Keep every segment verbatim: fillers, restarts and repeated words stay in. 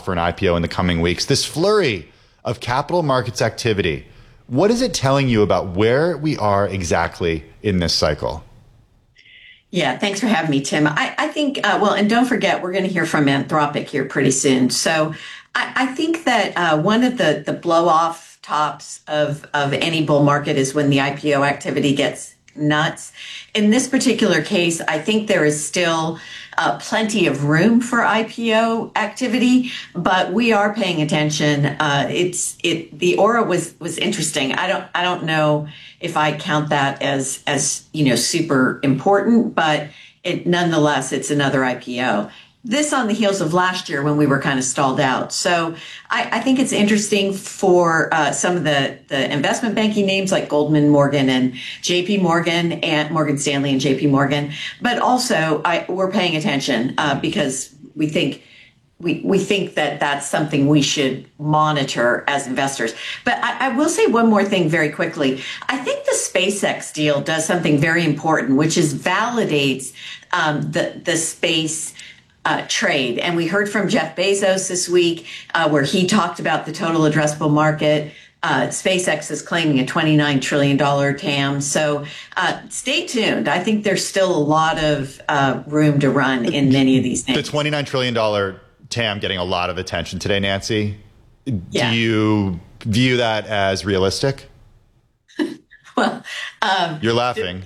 offer an I P O in the coming weeks. This flurry of capital markets activity, what is it telling you about where we are exactly in this cycle? Yeah, thanks for having me, Tim. I, I think, uh, well, and don't forget, we're going to hear from Anthropic here pretty soon. So I, I think that uh, one of the, the blow-off tops of, of any bull market is when the I P O activity gets nuts. In this particular case, I think there is still uh, plenty of room for I P O activity, but we are paying attention. Uh, it's it the aura was was interesting. I don't I don't know if I count that as as you know super important, but it nonetheless it's another I P O. This on the heels of last year when we were kind of stalled out. So I, I think it's interesting for uh, some of the, the investment banking names like Goldman, Morgan, and J P Morgan, and Morgan Stanley and J P Morgan. But also I, we're paying attention uh, because we think we, we think that that's something we should monitor as investors. But I, I will say one more thing very quickly. I think the SpaceX deal does something very important, which is validates um, the, the space Uh, trade. And we heard from Jeff Bezos this week uh, where he talked about the total addressable market. Uh, SpaceX is claiming a twenty-nine trillion dollars T A M. So uh, stay tuned. I think there's still a lot of uh, room to run in many of these things. The twenty-nine trillion dollars T A M getting a lot of attention today, Nancy. Yeah. Do you view that as realistic? Well, um, you're laughing.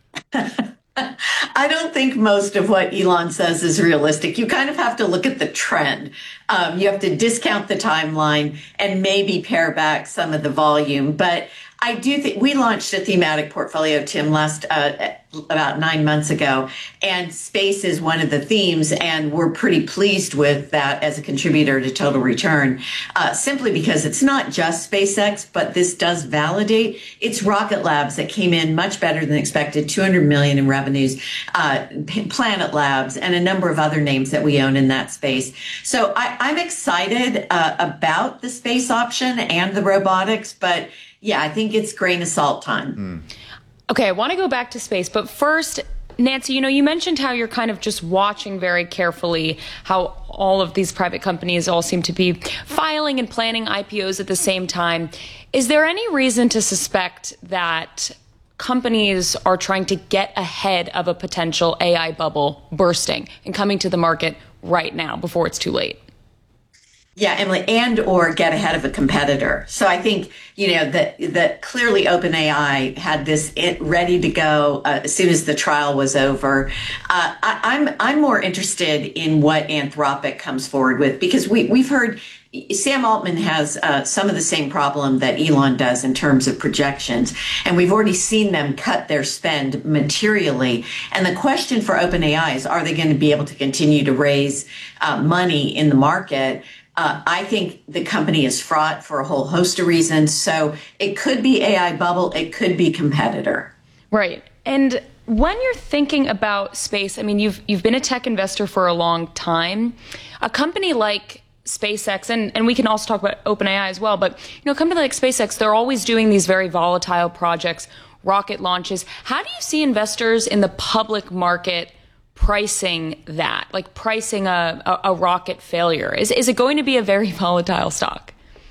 I don't think most of what Elon says is realistic. You kind of have to look at the trend. Um, you have to discount the timeline and maybe pare back some of the volume. But I do think we launched a thematic portfolio, Tim, last uh, about nine months ago, and space is one of the themes, and we're pretty pleased with that as a contributor to total return, uh, simply because it's not just SpaceX, but this does validate. It's Rocket Labs that came in much better than expected, two hundred million in revenues, uh, Planet Labs, and a number of other names that we own in that space. So I, I'm excited uh, about the space option and the robotics, but yeah, I think it's grain of salt time. Mm. Okay, I want to go back to space, but first, Nancy, you know, you mentioned how you're kind of just watching very carefully how all of these private companies all seem to be filing and planning I P Os at the same time. Is there any reason to suspect that companies are trying to get ahead of a potential A I bubble bursting and coming to the market right now before it's too late? Yeah, Emily, and or get ahead of a competitor. So I think, you know, that that clearly OpenAI had this it ready to go uh, as soon as the trial was over. Uh, I, I'm I'm more interested in what Anthropic comes forward with, because we we've heard Sam Altman has uh, some of the same problem that Elon does in terms of projections, and we've already seen them cut their spend materially. And the question for OpenAI is, are they going to be able to continue to raise uh, money in the market? Uh, I think the company is fraught for a whole host of reasons. So it could be A I bubble. It could be competitor. Right. And when you're thinking about space, I mean, you've you've been a tech investor for a long time. A company like SpaceX, and, and we can also talk about OpenAI as well, but you know, a company like SpaceX, they're always doing these very volatile projects, rocket launches. How do you see investors in the public market pricing that, like pricing a, a, a rocket failure? Is is it going to be a very volatile stock?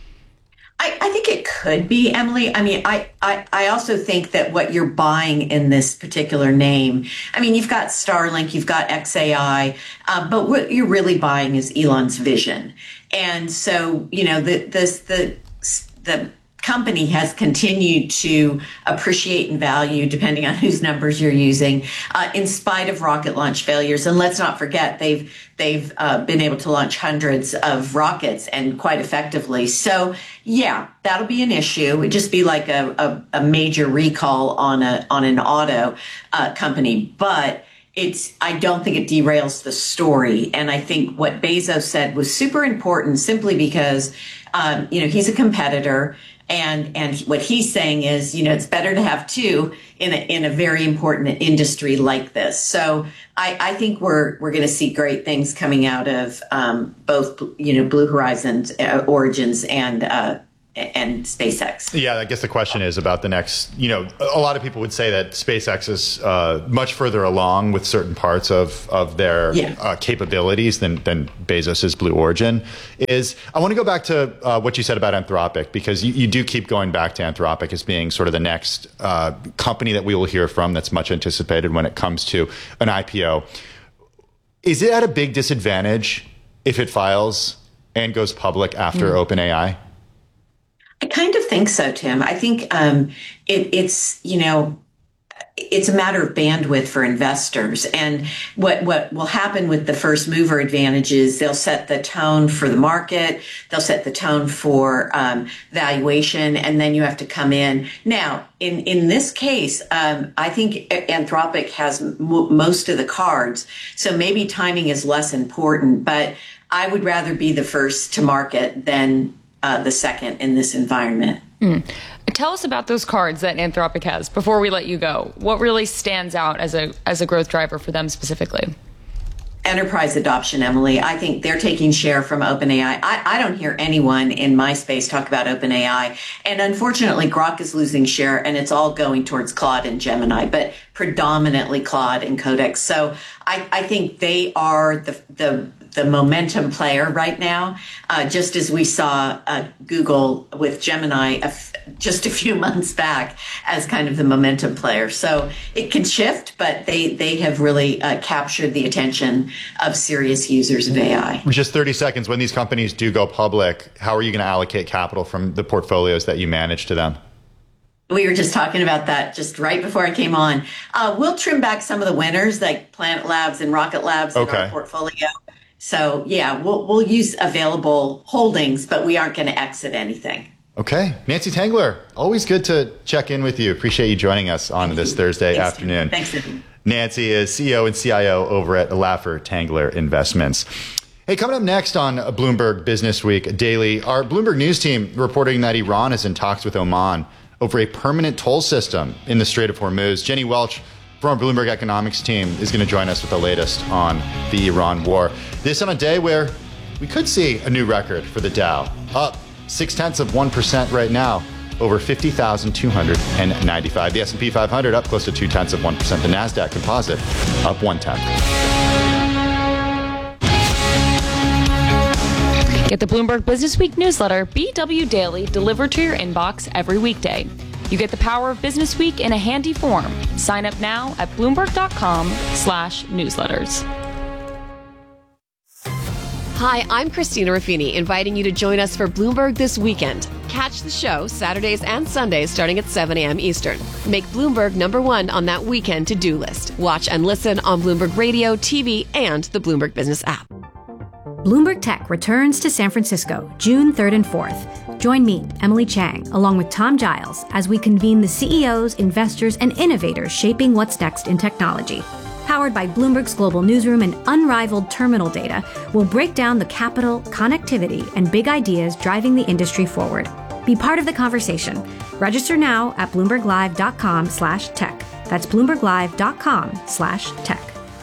I, I think it could be, Emily. I mean, I, I, I also think that what you're buying in this particular name, I mean, you've got Starlink, you've got X A I, uh, but what you're really buying is Elon's vision. And so, you know, the, this, the, the, company has continued to appreciate in value, depending on whose numbers you're using, uh, in spite of rocket launch failures. And let's not forget, they've they've uh, been able to launch hundreds of rockets, and quite effectively. So, yeah, that'll be an issue. It'd just be like a, a, a major recall on a on an auto uh, company, but it's, I don't think it derails the story. And I think what Bezos said was super important, simply because, um, you know, he's a competitor. And and what he's saying is, you know, it's better to have two in a, in a very important industry like this. So I, I think we're we're going to see great things coming out of um, both, you know, Blue Horizons, uh, Origins, and uh, and SpaceX. Yeah, I guess the question is about the next, you know, a lot of people would say that SpaceX is uh, much further along with certain parts of, of their yeah. uh, capabilities than, than Bezos's Blue Origin is. I want to go back to uh, what you said about Anthropic, because you, you do keep going back to Anthropic as being sort of the next uh, company that we will hear from that's much anticipated when it comes to an I P O. Is it at a big disadvantage if it files and goes public after mm. OpenAI? I kind of think so, Tim. I think um, it, it's, you know, it's a matter of bandwidth for investors. And what, what will happen with the first mover advantage is they'll set the tone for the market. They'll set the tone for um, valuation, and then you have to come in. Now, in, in this case, um, I think Anthropic has m- most of the cards. So maybe timing is less important, but I would rather be the first to market than Uh, the second in this environment. Mm. Tell us about those cards that Anthropic has before we let you go. What really stands out as a as a growth driver for them specifically? Enterprise adoption, Emily. I think they're taking share from OpenAI. I, I don't hear anyone in my space talk about OpenAI. And unfortunately, Grok is losing share, and it's all going towards Claude and Gemini, but predominantly Claude and Codex. So I, I think they are the the the momentum player right now, uh, just as we saw uh, Google with Gemini a f- just a few months back as kind of the momentum player. So it can shift, but they, they have really uh, captured the attention of serious users of A I. Just thirty seconds, when these companies do go public, how are you going to allocate capital from the portfolios that you manage to them? We were just talking about that just right before I came on. Uh, we'll trim back some of the winners like Planet Labs and Rocket Labs okay. in our portfolio. So, yeah, we'll we'll use available holdings, but we aren't going to exit anything. Okay. Nancy Tengler, always good to check in with you. Appreciate you joining us on Thank this you. Thursday Thanks, afternoon. Thanks, Tim. Nancy is C E O and C I O over at Laffer Tengler Investments. Hey, coming up next on Bloomberg Business Week Daily, our Bloomberg News team reporting that Iran is in talks with Oman over a permanent toll system in the Strait of Hormuz. Jenny Welch from our Bloomberg Economics team is going to join us with the latest on the Iran war. This on a day where we could see a new record for the Dow, up six tenths of one percent right now, over fifty thousand two hundred ninety-five. The S and P five hundred up close to two tenths of one percent. The NASDAQ Composite up one tenth. Get the Bloomberg Business Week newsletter, B W Daily, delivered to your inbox every weekday. You get the power of Business Week in a handy form. Sign up now at bloomberg.com slash newsletters. Hi, I'm Christina Ruffini, inviting you to join us for Bloomberg This Weekend. Catch the show Saturdays and Sundays starting at seven a.m. Eastern. Make Bloomberg number one on that weekend to-do list. Watch and listen on Bloomberg Radio, T V, and the Bloomberg Business app. Bloomberg Tech returns to San Francisco June third and fourth. Join me, Emily Chang, along with Tom Giles, as we convene the C E Os, investors, and innovators shaping what's next in technology. Powered by Bloomberg's global newsroom and unrivaled terminal data, we'll break down the capital, connectivity, and big ideas driving the industry forward. Be part of the conversation. Register now at bloomberglive.com slash tech. That's bloomberglive.com slash tech.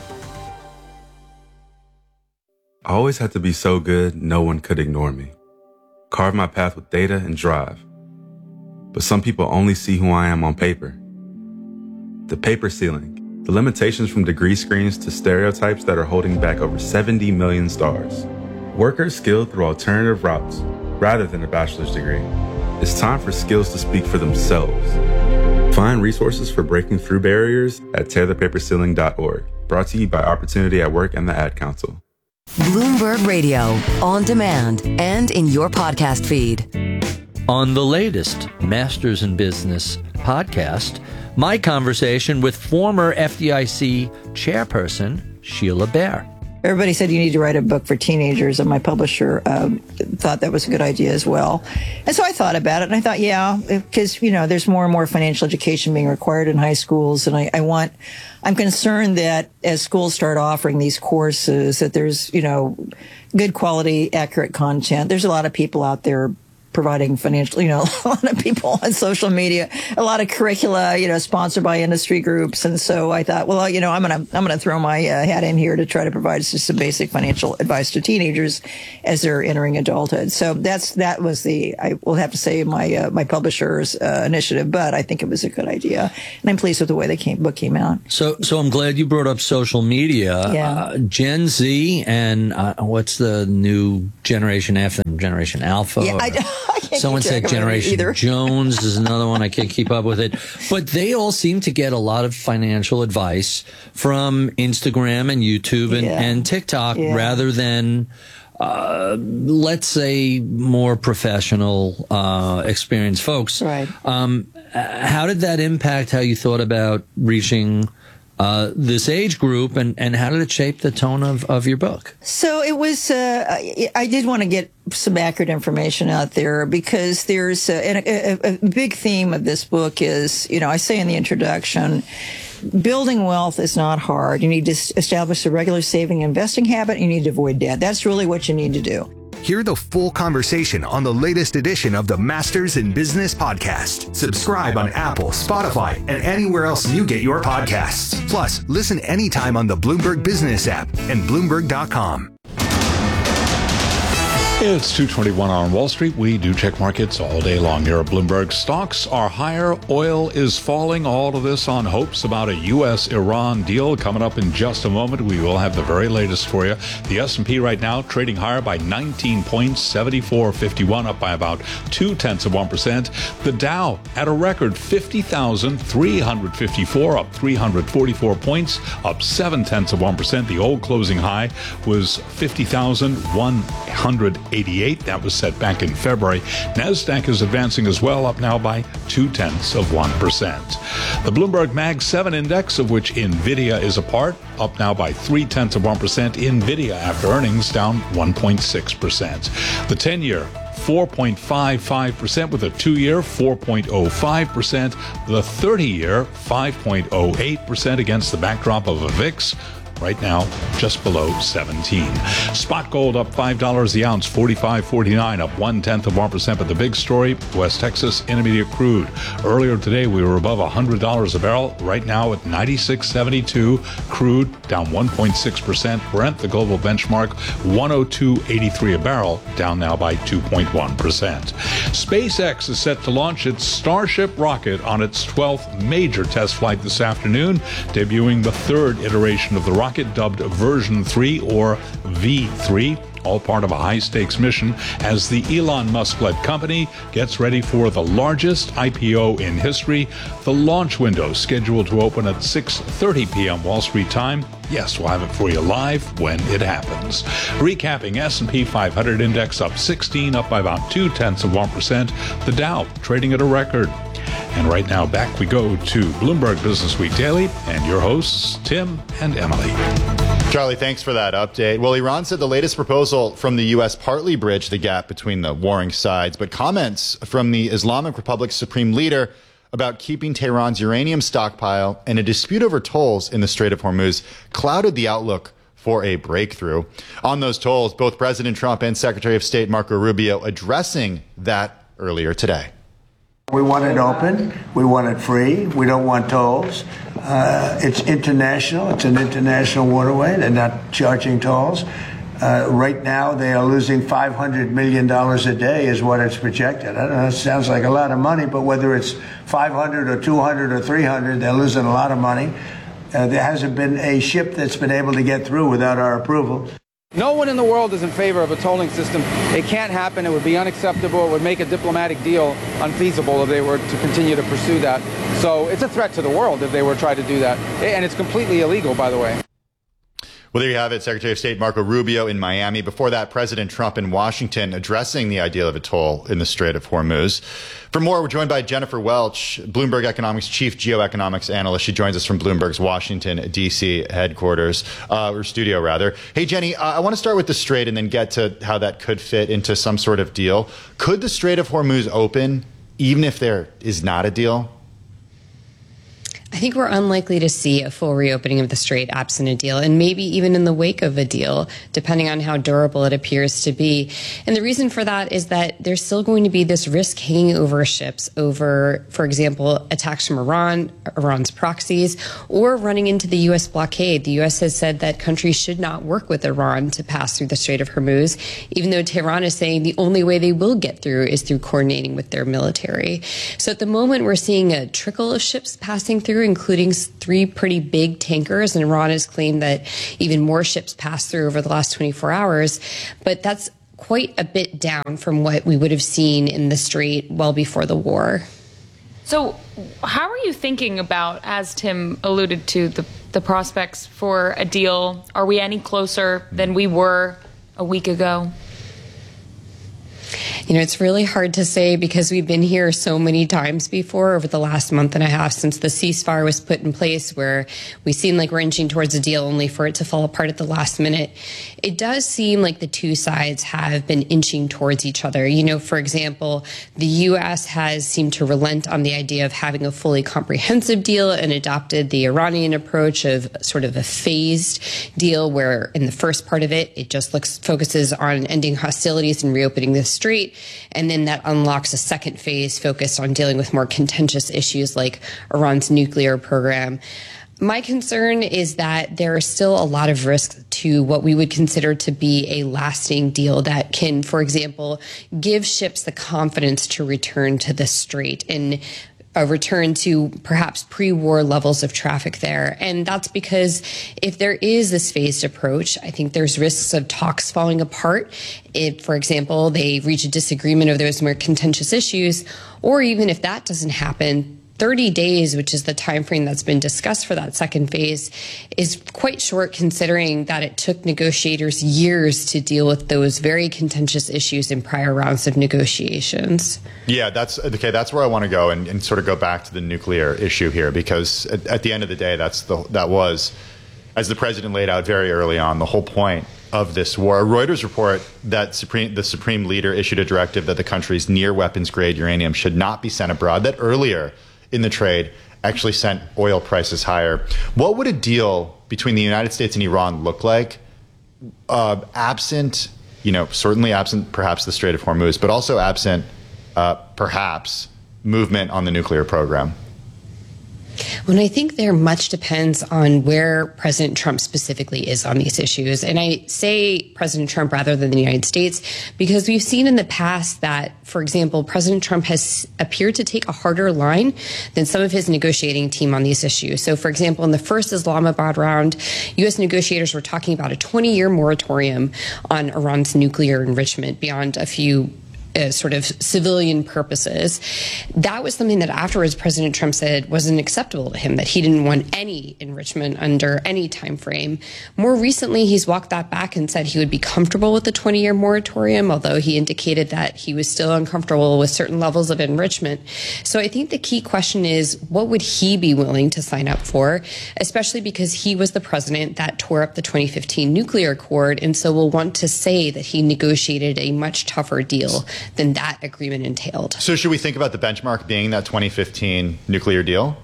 I always had to be so good, no one could ignore me. Carve my path with data and drive. But some people only see who I am on paper. The paper ceiling. The limitations from degree screens to stereotypes that are holding back over seventy million stars. Workers skilled through alternative routes rather than a bachelor's degree. It's time for skills to speak for themselves. Find resources for breaking through barriers at tear the paper ceiling dot org. Brought to you by Opportunity at Work and the Ad Council. Bloomberg Radio, on demand and in your podcast feed. On the latest Masters in Business podcast, my conversation with former F D I C chairperson Sheila Bair. Everybody said you need to write a book for teenagers, and my publisher um, thought that was a good idea as well. And so I thought about it, and I thought, yeah, because, you know, there's more and more financial education being required in high schools, and I, I want, I'm concerned that as schools start offering these courses, that there's, you know, good quality, accurate content. There's a lot of people out there providing financial, you know, a lot of people on social media, a lot of curricula, you know, sponsored by industry groups. And so I thought, well, you know, I'm going to, I'm going to throw my uh, hat in here to try to provide just some basic financial advice to teenagers as they're entering adulthood. So that's, that was the, I will have to say my, uh, my publisher's uh, initiative, but I think it was a good idea. And I'm pleased with the way the came, book came out. So, so I'm glad you brought up social media. Yeah. Uh, Gen Z and uh, what's the new Generation F and Generation Alpha? Yeah, I, I can't Someone keep track said of it Generation either. Jones is another one. I can't keep up with it. But they all seem to get a lot of financial advice from Instagram and YouTube and, Yeah. and TikTok Yeah. rather than, uh, let's say, more professional, uh, experienced folks. Right. Um, how did that impact how you thought about reaching uh, this age group, and, and how did it shape the tone of, of your book? So it was, uh, I, I did want to get some accurate information out there because there's, uh, and a, a, a big theme of this book is, you know, I say in the introduction, building wealth is not hard. You need to establish a regular saving and investing habit. You need to avoid debt. That's really what you need to do. Hear the full conversation on the latest edition of the Masters in Business podcast. Subscribe on Apple, Spotify, and anywhere else you get your podcasts. Plus, listen anytime on the Bloomberg Business app and Bloomberg dot com. It's two twenty-one on Wall Street. We do check markets all day long here at Bloomberg. Stocks are higher. Oil is falling. All of this on hopes about a U S Iran deal coming up in just a moment. We will have the very latest for you. The S and P right now trading higher by nineteen points, seventy-four fifty-one, up by about two tenths of one percent. The Dow at a record fifty thousand three hundred fifty-four, up three hundred forty-four points, up seven tenths of one percent. The old closing high was fifty thousand one hundred eighty-eight. That was set back in February. NASDAQ is advancing as well, up now by two tenths of one percent. The Bloomberg Mag seven index, of which NVIDIA is a part, up now by three tenths of one percent. NVIDIA after earnings down one point six percent. The ten-year four point five five percent with a two-year four point oh five percent. The thirty-year five point oh eight percent against the backdrop of a V I X right now just below seventeen. Spot gold up five dollars the ounce, forty-five forty-nine, up one tenth of one percent. But the big story, West Texas Intermediate crude. Earlier today, we were above one hundred dollars a barrel. Right now at ninety-six seventy-two. Crude down one point six percent. Brent, the global benchmark, one oh two eighty-three a barrel, down now by two point one percent. SpaceX is set to launch its Starship rocket on its twelfth major test flight this afternoon, debuting the third iteration of the rocket, dubbed version three or V three, all part of a high-stakes mission as the Elon Musk-led company gets ready for the largest I P O in history. The launch window scheduled to open at six thirty p.m. Wall Street time. Yes, we'll have it for you live when it happens. Recapping, S and P five hundred index up sixteen, up by about two tenths of one percent. The Dow trading at a record. And right now, back we go to Bloomberg Business Week Daily and your hosts, Tim and Emily. Charlie, thanks for that update. Well, Iran said the latest proposal from the U S partly bridged the gap between the warring sides, but comments from the Islamic Republic's supreme leader about keeping Tehran's uranium stockpile and a dispute over tolls in the Strait of Hormuz clouded the outlook for a breakthrough. On those tolls, both President Trump and Secretary of State Marco Rubio addressing that earlier today. We want it open. We want it free. We don't want tolls. Uh, it's international. It's an international waterway. They're not charging tolls. Uh, right now, they are losing five hundred million dollars a day is what it's projected. I don't know, it sounds like a lot of money, but whether it's five hundred or two hundred or three hundred, they're losing a lot of money. Uh, there hasn't been a ship that's been able to get through without our approval. No one in the world is in favor of a tolling system. It can't happen. It would be unacceptable. It would make a diplomatic deal unfeasible if they were to continue to pursue that. So it's a threat to the world if they were to try to do that. And it's completely illegal, by the way. Well, there you have it. Secretary of State Marco Rubio in Miami. Before that, President Trump in Washington addressing the idea of a toll in the Strait of Hormuz. For more, we're joined by Jennifer Welch, Bloomberg Economics Chief Geoeconomics Analyst. She joins us from Bloomberg's Washington, D C headquarters, uh, or studio rather. Hey, Jenny, uh, I want to start with the Strait and then get to how that could fit into some sort of deal. Could the Strait of Hormuz open even if there is not a deal? I think we're unlikely to see a full reopening of the strait absent a deal, and maybe even in the wake of a deal, depending on how durable it appears to be. And the reason for that is that there's still going to be this risk hanging over ships over, for example, attacks from Iran, Iran's proxies, or running into the U S blockade. The U S has said that countries should not work with Iran to pass through the Strait of Hormuz, even though Tehran is saying the only way they will get through is through coordinating with their military. So at the moment, we're seeing a trickle of ships passing through, including three pretty big tankers, and Iran has claimed that even more ships passed through over the last twenty-four hours. But that's quite a bit down from what we would have seen in the strait well before the war. So how are you thinking about, as Tim alluded to, the, the prospects for a deal? Are we any closer than we were a week ago? You know, it's really hard to say because we've been here so many times before over the last month and a half since the ceasefire was put in place, where we seem like we're inching towards a deal only for it to fall apart at the last minute. It does seem like the two sides have been inching towards each other. You know, for example, the U S has seemed to relent on the idea of having a fully comprehensive deal and adopted the Iranian approach of sort of a phased deal where in the first part of it, it just looks focuses on ending hostilities and reopening the strait. And then that unlocks a second phase focused on dealing with more contentious issues like Iran's nuclear program. My concern is that there are still a lot of risks to what we would consider to be a lasting deal that can, for example, give ships the confidence to return to the strait and a return to perhaps pre-war levels of traffic there. And that's because if there is this phased approach, I think there's risks of talks falling apart. If, for example, they reach a disagreement over those more contentious issues, or even if that doesn't happen, thirty days, which is the time frame that's been discussed for that second phase, is quite short considering that it took negotiators years to deal with those very contentious issues in prior rounds of negotiations. Yeah, that's okay. That's where I want to go and, and sort of go back to the nuclear issue here, because at, at the end of the day, that's the that was, as the president laid out very early on, the whole point of this war. A Reuters report that Supreme, the Supreme Leader issued a directive that the country's near weapons grade uranium should not be sent abroad. That earlier in the trade actually sent oil prices higher. What would a deal between the United States and Iran look like, uh, absent, you know, certainly absent perhaps the Strait of Hormuz, but also absent uh, perhaps movement on the nuclear program? Well, I think there much depends on where President Trump specifically is on these issues. And I say President Trump rather than the United States because we've seen in the past that, for example, President Trump has appeared to take a harder line than some of his negotiating team on these issues. So, for example, in the first Islamabad round, U S negotiators were talking about a twenty-year moratorium on Iran's nuclear enrichment beyond a few Uh, sort of civilian purposes. That was something that afterwards President Trump said wasn't acceptable to him, that he didn't want any enrichment under any time frame. More recently, he's walked that back and said he would be comfortable with the twenty-year moratorium, although he indicated that he was still uncomfortable with certain levels of enrichment. So I think the key question is, what would he be willing to sign up for, especially because he was the president that tore up the twenty fifteen nuclear accord, and so will want to say that he negotiated a much tougher deal than that agreement entailed. So should we think about the benchmark being that twenty fifteen nuclear deal?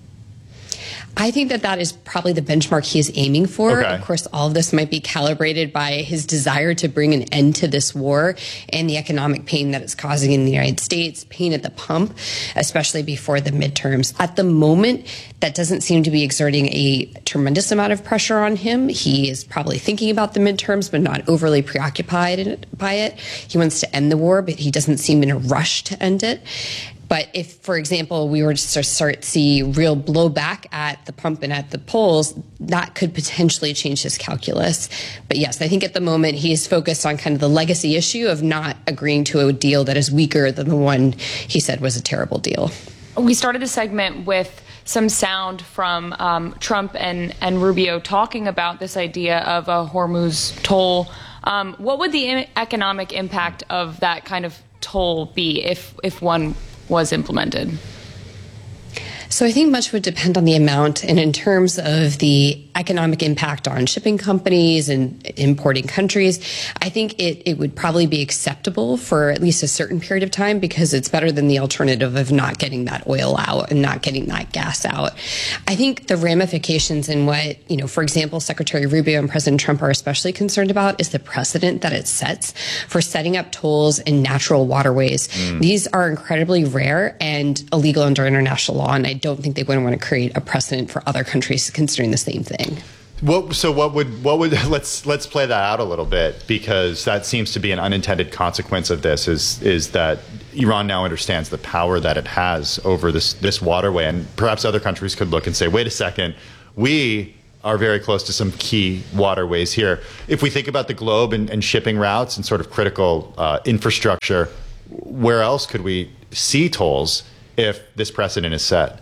I think that that is probably the benchmark he is aiming for. Okay. Of course, all of this might be calibrated by his desire to bring an end to this war and the economic pain that it's causing in the United States, pain at the pump, especially before the midterms. At the moment, that doesn't seem to be exerting a tremendous amount of pressure on him. He is probably thinking about the midterms, but not overly preoccupied by it. He wants to end the war, but he doesn't seem in a rush to end it. But if, for example, we were to start to see real blowback at the pump and at the polls, that could potentially change his calculus. But yes, I think at the moment he is focused on kind of the legacy issue of not agreeing to a deal that is weaker than the one he said was a terrible deal. We started the segment with some sound from um, Trump and, and Rubio talking about this idea of a Hormuz toll. Um, what would the im- economic impact of that kind of toll be if if one was implemented? So I think much would depend on the amount, and in terms of the economic impact on shipping companies and importing countries, I think it, it would probably be acceptable for at least a certain period of time, because it's better than the alternative of not getting that oil out and not getting that gas out. I think the ramifications in what, you know, for example, Secretary Rubio and President Trump are especially concerned about is the precedent that it sets for setting up tolls in natural waterways. Mm. These are incredibly rare and illegal under international law, and I don't think they would want to create a precedent for other countries considering the same thing. What, so what would what would let's let's play that out a little bit, because that seems to be an unintended consequence of this is is that Iran now understands the power that it has over this this waterway, and perhaps other countries could look and say, wait a second, we are very close to some key waterways here. If we think about the globe and, and shipping routes and sort of critical uh, infrastructure, where else could we see tolls if this precedent is set?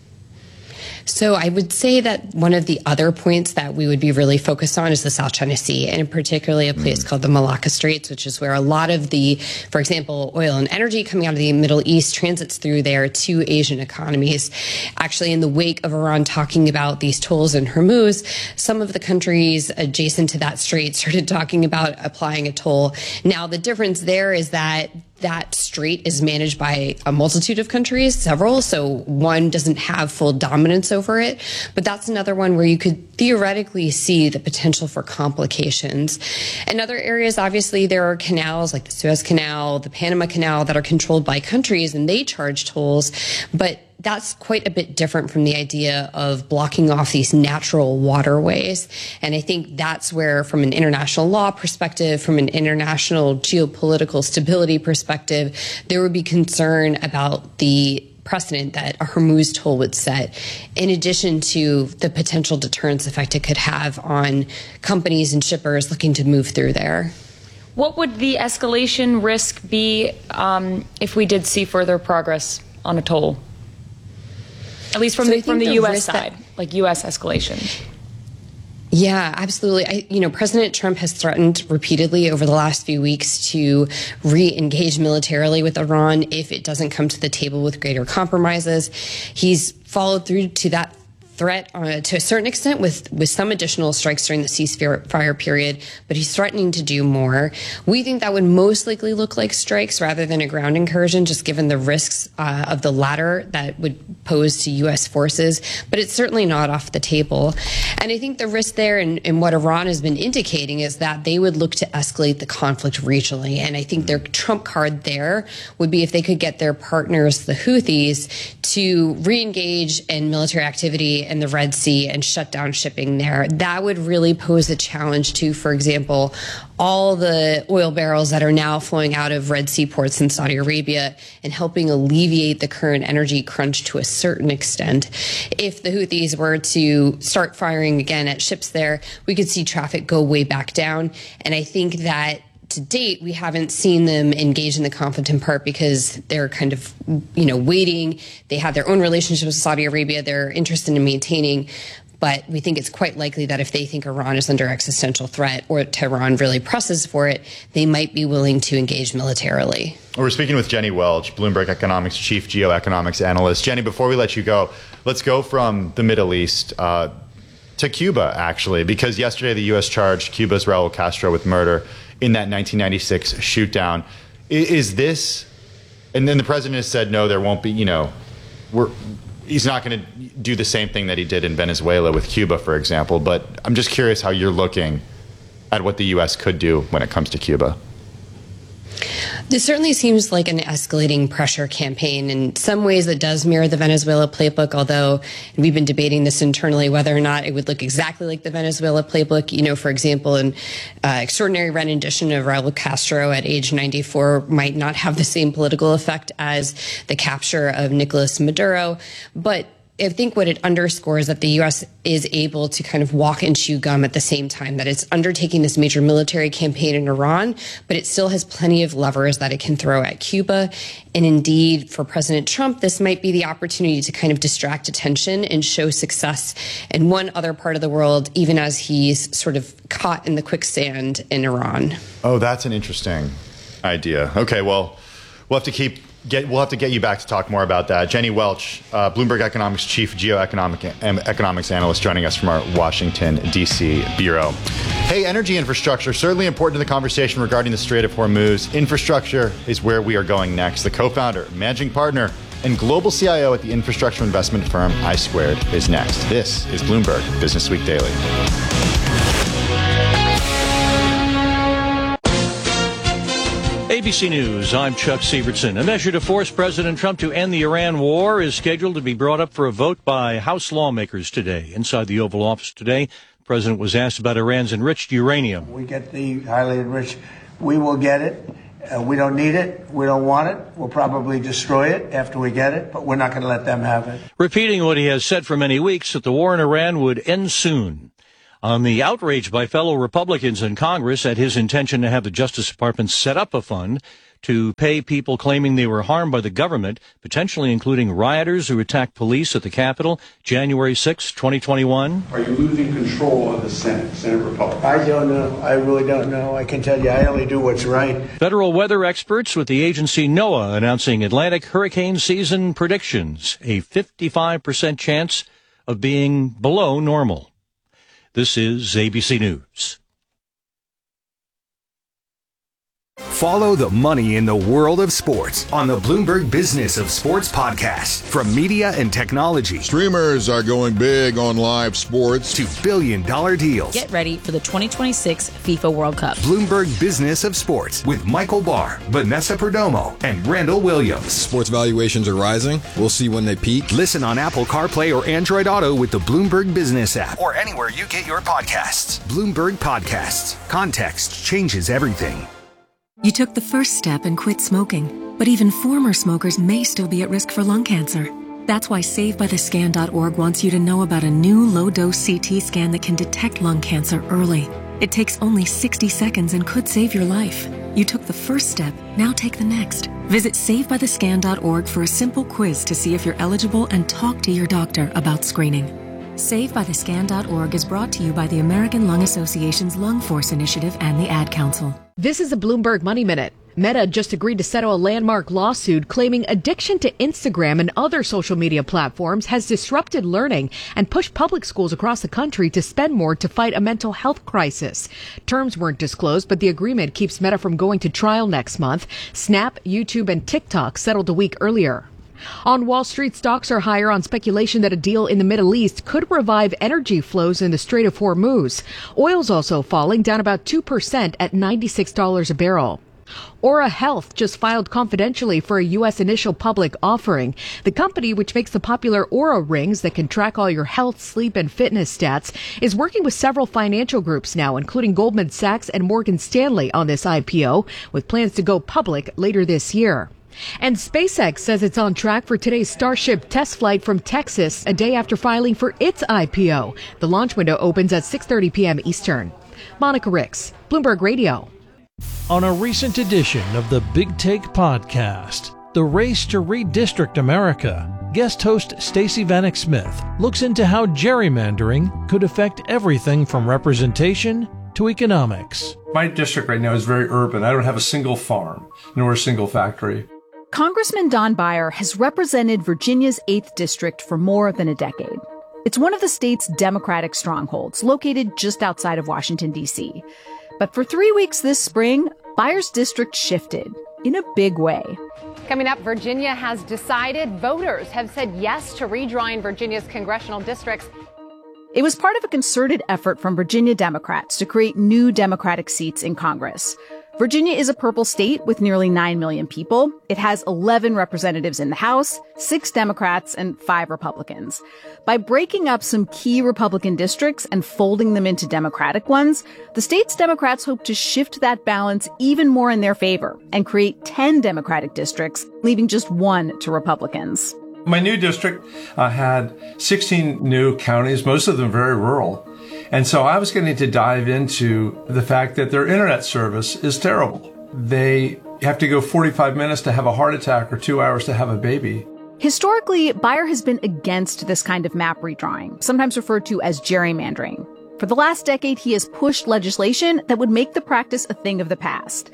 So I would say that one of the other points that we would be really focused on is the South China Sea, and particularly a place mm. called the Malacca Straits, which is where a lot of the, for example, oil and energy coming out of the Middle East transits through there to Asian economies. Actually, in the wake of Iran talking about these tolls in Hormuz, some of the countries adjacent to that strait started talking about applying a toll. Now, the difference there is that that strait is managed by a multitude of countries, several, so one doesn't have full dominance over it. But that's another one where you could theoretically see the potential for complications. In other areas, obviously, there are canals like the Suez Canal, the Panama Canal that are controlled by countries, and they charge tolls. But that's quite a bit different from the idea of blocking off these natural waterways. And I think that's where, from an international law perspective, from an international geopolitical stability perspective, there would be concern about the precedent that a Hormuz toll would set, in addition to the potential deterrence effect it could have on companies and shippers looking to move through there. What would the escalation risk be um, if we did see further progress on a toll? At least from so the from the, the U S side, that, like U S escalation. Yeah, absolutely. I, you know, President Trump has threatened repeatedly over the last few weeks to re-engage militarily with Iran if it doesn't come to the table with greater compromises. He's followed through to that threat uh, to a certain extent with, with some additional strikes during the ceasefire period, but he's threatening to do more. We think that would most likely look like strikes rather than a ground incursion, just given the risks uh, of the latter that would pose to U S forces, but it's certainly not off the table. And I think the risk there and, and what Iran has been indicating is that they would look to escalate the conflict regionally. And I think their trump card there would be if they could get their partners, the Houthis, to re-engage in military activity in the Red Sea and shut down shipping there. That would really pose a challenge to, for example, all the oil barrels that are now flowing out of Red Sea ports in Saudi Arabia and helping alleviate the current energy crunch to a certain extent. If the Houthis were to start firing again at ships there, we could see traffic go way back down. And I think that to date, we haven't seen them engage in the conflict in part because they're kind of, you know, waiting. They have their own relationship with Saudi Arabia they're interested in maintaining. But we think it's quite likely that if they think Iran is under existential threat or Tehran really presses for it, they might be willing to engage militarily. We're speaking with Jenny Welch, Bloomberg Economics Chief Geoeconomics Analyst. Jenny, before we let you go, let's go from the Middle East uh, to Cuba, actually, because yesterday the U S charged Cuba's Raul Castro with murder in that nineteen ninety-six shoot down. Is this, and then the president has said, no, there won't be, you know, we're, he's not going to do the same thing that he did in Venezuela with Cuba, for example. But I'm just curious how you're looking at what the U S could do when it comes to Cuba. This certainly seems like an escalating pressure campaign. In some ways, it does mirror the Venezuela playbook, although we've been debating this internally, whether or not it would look exactly like the Venezuela playbook. You know, for example, an uh, extraordinary rendition of Raul Castro at age ninety-four might not have the same political effect as the capture of Nicolas Maduro. But I think what it underscores is that the U S is able to kind of walk and chew gum at the same time, that it's undertaking this major military campaign in Iran, but it still has plenty of levers that it can throw at Cuba. And indeed, for President Trump, this might be the opportunity to kind of distract attention and show success in one other part of the world, even as he's sort of caught in the quicksand in Iran. Oh, that's an interesting idea. Okay, well, We'll have to keep get. We'll have to get you back to talk more about that. Jenny Welch, uh, Bloomberg Economics Chief Geoeconomic um, Economics Analyst, joining us from our Washington, D C bureau. Hey, energy infrastructure, certainly important to the conversation regarding the Strait of Hormuz. Infrastructure is where we are going next. The co-founder, managing partner, and global C I O at the infrastructure investment firm I Squared is next. This is Bloomberg Business Week Daily. A B C News, I'm Chuck Sievertson. A measure to force President Trump to end the Iran war is scheduled to be brought up for a vote by House lawmakers today. Inside the Oval Office today, the president was asked about Iran's enriched uranium. We get the highly enriched. We will get it. Uh, we don't need it. We don't want it. We'll probably destroy it after we get it, but we're not going to let them have it. Repeating what he has said for many weeks, that the war in Iran would end soon. On the outrage by fellow Republicans in Congress at his intention to have the Justice Department set up a fund to pay people claiming they were harmed by the government, potentially including rioters who attacked police at the Capitol January sixth, twenty twenty-one. Are you losing control of the Senate, Senate Republicans? I don't know. I really don't know. I can tell you, I only do what's right. Federal weather experts with the agency NOAA announcing Atlantic hurricane season predictions, a fifty-five percent chance of being below normal. This is A B C News. Follow the money in the world of sports on the Bloomberg Business of Sports podcast. From media and technology, streamers are going big on live sports, to billion dollar deals. Get ready for the twenty twenty-six FIFA World Cup. Bloomberg Business of Sports with Michael Barr, Vanessa Perdomo, and Randall Williams. Sports valuations are rising. We'll see when they peak. Listen on Apple CarPlay or Android Auto with the Bloomberg Business app, or anywhere you get your podcasts. Bloomberg Podcasts. Context changes everything. You took the first step and quit smoking, but even former smokers may still be at risk for lung cancer. That's why Save By The Scan dot org wants you to know about a new low-dose C T scan that can detect lung cancer early. It takes only sixty seconds and could save your life. You took the first step, now take the next. Visit Save By The Scan dot org for a simple quiz to see if you're eligible and talk to your doctor about screening. Save By The Scan dot org is brought to you by the American Lung Association's Lung Force Initiative and the Ad Council. This is a Bloomberg Money Minute. Meta just agreed to settle a landmark lawsuit claiming addiction to Instagram and other social media platforms has disrupted learning and pushed public schools across the country to spend more to fight a mental health crisis. Terms weren't disclosed, but the agreement keeps Meta from going to trial next month. Snap, YouTube, and TikTok settled a week earlier. On Wall Street, stocks are higher on speculation that a deal in the Middle East could revive energy flows in the Strait of Hormuz. Oil's also falling, down about two percent at ninety-six dollars a barrel. Aura Health just filed confidentially for a U S initial public offering. The company, which makes the popular Aura rings that can track all your health, sleep, and fitness stats, is working with several financial groups now, including Goldman Sachs and Morgan Stanley, on this I P O, with plans to go public later this year. And SpaceX says it's on track for today's Starship test flight from Texas, a day after filing for its I P O. The launch window opens at six thirty p.m. Eastern. Monica Ricks, Bloomberg Radio. On a recent edition of the Big Take podcast, The Race to Redistrict America, guest host Stacey Vanek Smith looks into how gerrymandering could affect everything from representation to economics. My district right now is very urban. I don't have a single farm, nor a single factory. Congressman Don Beyer has represented Virginia's eighth District for more than a decade. It's one of the state's Democratic strongholds, located just outside of Washington, D C. But for three weeks this spring, Beyer's district shifted in a big way. Coming up, Virginia has decided. Voters have said yes to redrawing Virginia's congressional districts. It was part of a concerted effort from Virginia Democrats to create new Democratic seats in Congress. Virginia is a purple state with nearly nine million people. It has eleven representatives in the House, six Democrats, and five Republicans. By breaking up some key Republican districts and folding them into Democratic ones, the state's Democrats hope to shift that balance even more in their favor and create ten Democratic districts, leaving just one to Republicans. My new district uh, had sixteen new counties, most of them very rural. And so I was getting to dive into the fact that their internet service is terrible. They have to go forty-five minutes to have a heart attack or two hours to have a baby. Historically, Beyer has been against this kind of map redrawing, sometimes referred to as gerrymandering. For the last decade, he has pushed legislation that would make the practice a thing of the past.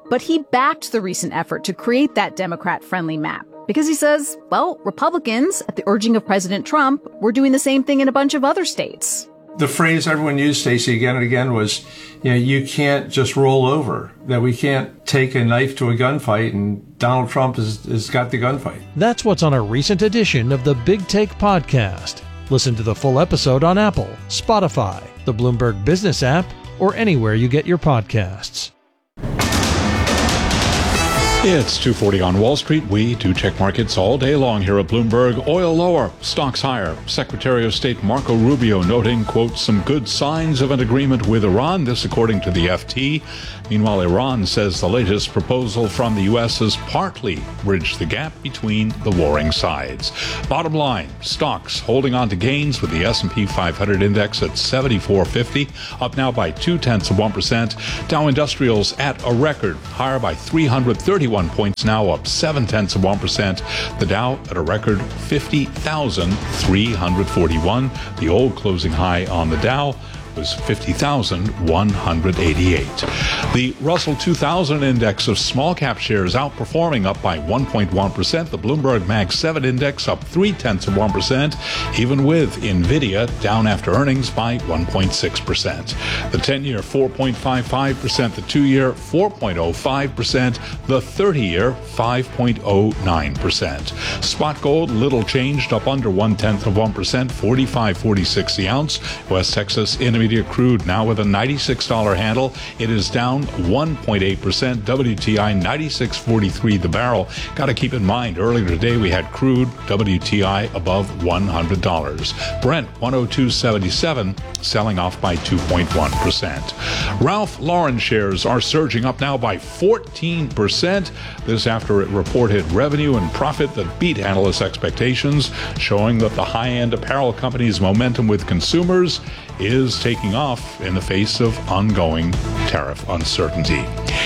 But he backed the recent effort to create that Democrat-friendly map because he says, well, Republicans, at the urging of President Trump, were doing the same thing in a bunch of other states. The phrase everyone used, Stacey, again and again was, you know, you can't just roll over, that we can't take a knife to a gunfight and Donald Trump has, has got the gunfight. That's what's on a recent edition of the Big Take podcast. Listen to the full episode on Apple, Spotify, the Bloomberg Business app, or anywhere you get your podcasts. It's two forty on Wall Street. We do check markets all day long here at Bloomberg. Oil lower, stocks higher. Secretary of State Marco Rubio noting, quote, some good signs of an agreement with Iran. This according to the F T. Meanwhile, Iran says the latest proposal from the U S has partly bridged the gap between the warring sides. Bottom line, stocks holding on to gains with the S and P five hundred index at seventy-four fifty, up now by two-tenths of one percent. Dow Industrials at a record, higher by three hundred thirty-one points, now up seven-tenths of one percent. The Dow at a record fifty thousand three hundred forty-one. The old closing high on the Dow was fifty thousand one hundred eighty-eight. The Russell two thousand index of small cap shares outperforming, up by one point one percent. The Bloomberg Mag seven index up three-tenths of one percent, even with NVIDIA down after earnings by one point six percent. The ten-year four point five five percent, the two-year four point oh five percent, the thirty-year five point oh nine percent. Spot gold little changed, up under one-tenth of one percent, forty-five forty-six the ounce. West Texas Intermediate crude now with a ninety-six dollars handle. It is down one point eight percent. W T I ninety-six forty-three the barrel. Got to keep in mind, earlier today we had crude W T I above one hundred dollars. Brent one oh two seventy-seven, selling off by two point one percent. Ralph Lauren shares are surging up now by fourteen percent. This after it reported revenue and profit that beat analysts' expectations, showing that the high-end apparel company's momentum with consumers is taking off in the face of ongoing tariff uncertainty.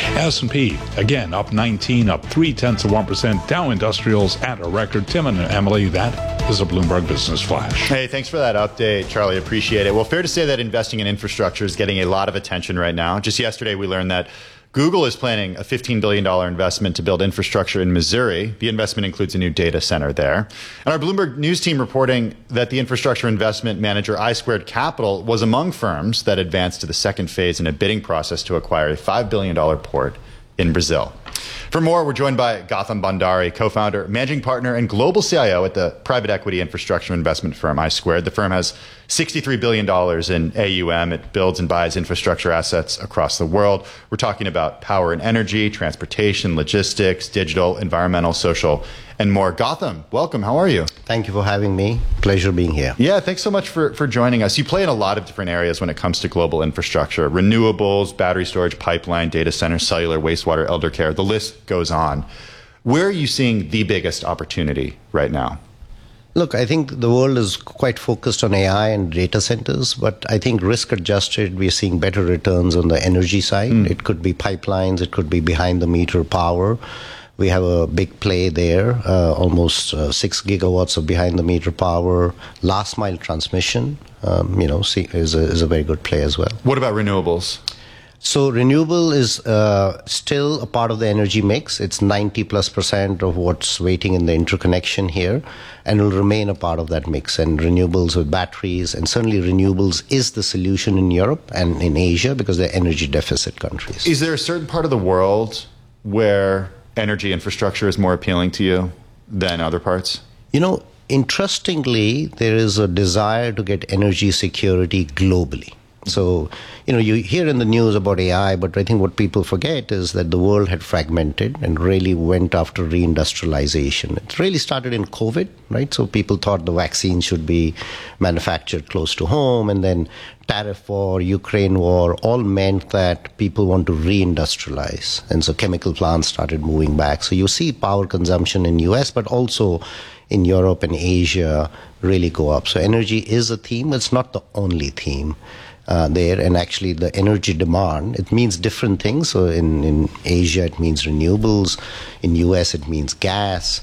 S and P, again, up nineteen, up three-tenths of one percent. Dow Industrials at a record. Tim and Emily, that is a Bloomberg Business Flash. Hey, thanks for that update, Charlie. Appreciate it. Well, fair to say that investing in infrastructure is getting a lot of attention right now. Just yesterday, we learned that Google is planning a fifteen billion dollars investment to build infrastructure in Missouri. The investment includes a new data center there. And our Bloomberg News team reporting that the infrastructure investment manager I Squared Capital was among firms that advanced to the second phase in a bidding process to acquire a five billion dollars port in Brazil. For more, we're joined by Gautam Bhandari, co-founder, managing partner, and global C I O at the private equity infrastructure investment firm I Squared. The firm has sixty-three billion dollars in A U M. It builds and buys infrastructure assets across the world. We're talking about power and energy, transportation, logistics, digital, environmental, social, and more. Gautam, welcome. How are you? Thank you for having me. Pleasure being here. Yeah, thanks so much for, for joining us. You play in a lot of different areas when it comes to global infrastructure: renewables, battery storage, pipeline, data centers, cellular, wastewater, elder care. The list goes on. Where are you seeing the biggest opportunity right now? Look, I think the world is quite focused on A I and data centers, but I think risk adjusted, we're seeing better returns on the energy side. Mm. It could be pipelines, it could be behind the meter power. We have a big play there, uh, almost uh, six gigawatts of behind-the-meter power. Last mile transmission, um, you know, see, is a, is a very good play as well. What about renewables? So renewable is uh, still a part of the energy mix. It's ninety plus percent of what's waiting in the interconnection here, and will remain a part of that mix. And renewables with batteries, and certainly renewables is the solution in Europe and in Asia because they're energy deficit countries. Is there a certain part of the world where energy infrastructure is more appealing to you than other parts? You know, interestingly, there is a desire to get energy security globally. So, you know, you hear in the news about A I, but I think what people forget is that the world had fragmented and really went after reindustrialization. It really started in COVID, right? So people thought the vaccine should be manufactured close to home, and then tariff war, Ukraine war, all meant that people want to reindustrialize. And so chemical plants started moving back. So you see power consumption in U S, but also in Europe and Asia really go up. So energy is a theme. It's not the only theme. Uh, there, and actually the energy demand, it means different things. So in, in Asia, it means renewables. In U S, it means gas.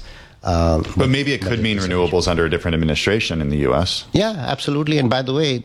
Um, but, but maybe it could mean renewables under a different administration in the U S. Yeah, absolutely. And by the way,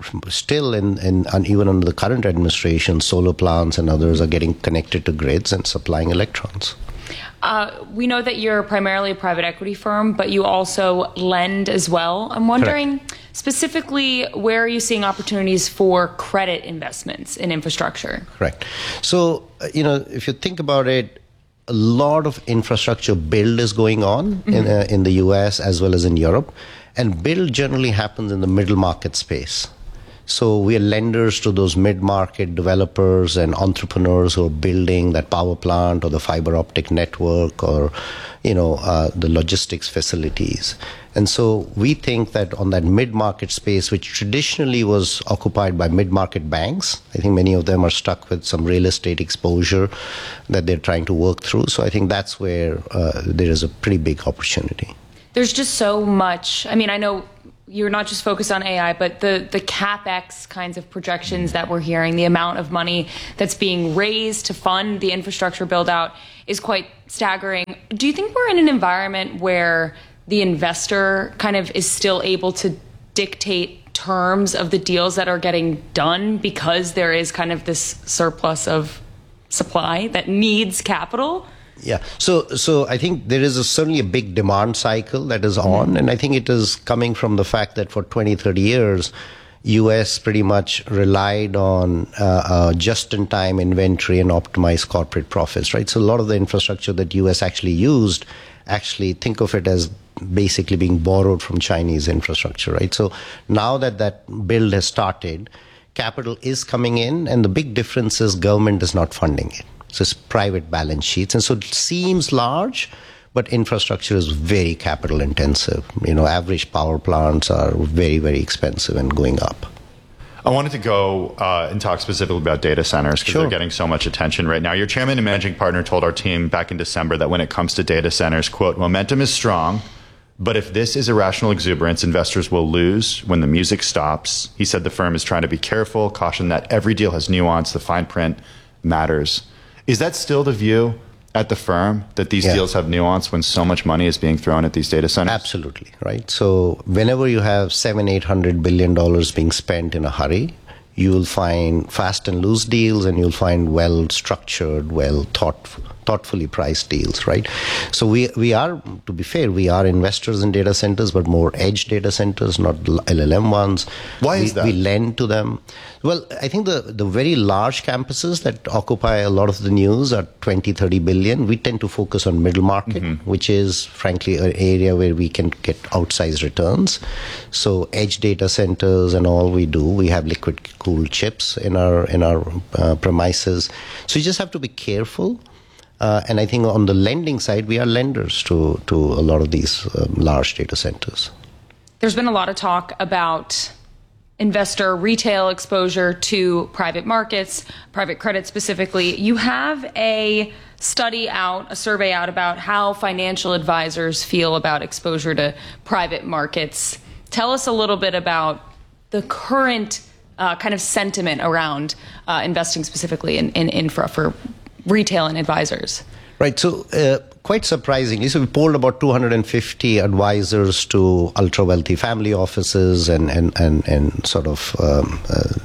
still in, in and even under the current administration, solar plants and others are getting connected to grids and supplying electrons. Uh, we know that you're primarily a private equity firm, but you also lend as well. I'm wondering Correct. specifically, where are you seeing opportunities for credit investments in infrastructure? Correct. So, you know, if you think about it, a lot of infrastructure build is going on mm-hmm. in, uh, in the U S as well as in Europe. And build generally happens in the middle market space. So we are lenders to those mid-market developers and entrepreneurs who are building that power plant or the fiber optic network or, you know, uh, the logistics facilities. And so we think that on that mid-market space, which traditionally was occupied by mid-market banks, I think many of them are stuck with some real estate exposure that they're trying to work through. So I think that's where uh, there is a pretty big opportunity. There's just so much. I mean, I know you're not just focused on A I, but the, the CapEx kinds of projections that we're hearing, the amount of money that's being raised to fund the infrastructure build out is quite staggering. Do you think we're in an environment where the investor kind of is still able to dictate terms of the deals that are getting done because there is kind of this surplus of supply that needs capital? Yeah, so so I think there is a, certainly a big demand cycle that is on, and I think it is coming from the fact that for twenty, thirty years, U S pretty much relied on uh, uh, just-in-time inventory and optimized corporate profits, right? So a lot of the infrastructure that U S actually used, actually think of it as basically being borrowed from Chinese infrastructure, right? So now that that build has started, capital is coming in, and the big difference is government is not funding it. So it's private balance sheets. And so it seems large, but infrastructure is very capital intensive. You know, average power plants are very, very expensive and going up. I wanted to go uh, and talk specifically about data centers because sure. they're getting so much attention right now. Your chairman and managing partner told our team back in December that when it comes to data centers, quote, momentum is strong, but if this is irrational exuberance, investors will lose when the music stops. He said the firm is trying to be careful, caution that every deal has nuance, the fine print matters. Is that still the view at the firm, that these yeah. deals have nuance when so much money is being thrown at these data centers? Absolutely, right? So whenever you have seven, eight hundred billion dollars being spent in a hurry, you will find fast and loose deals, and you'll find well-structured, well thought, thoughtfully priced deals, right? So we we are, to be fair, we are investors in data centers, but more edge data centers, not L L M ones. Why we, is that? We lend to them. Well, I think the, the very large campuses that occupy a lot of the news are twenty, thirty billion. We tend to focus on middle market, mm-hmm. which is, frankly, an area where we can get outsized returns. So edge data centers and all we do, we have liquid cooled chips in our, in our uh, premises. So you just have to be careful. Uh, and I think on the lending side, we are lenders to, to a lot of these um, large data centers. There's been a lot of talk about investor retail exposure to private markets, private credit specifically. You have a study out, a survey out about how financial advisors feel about exposure to private markets. Tell us a little bit about the current uh, kind of sentiment around uh, investing specifically in, in infra for retail and advisors. Right. So uh, quite surprisingly, so we polled about two hundred fifty advisors to ultra wealthy family offices and, and, and, and sort of um,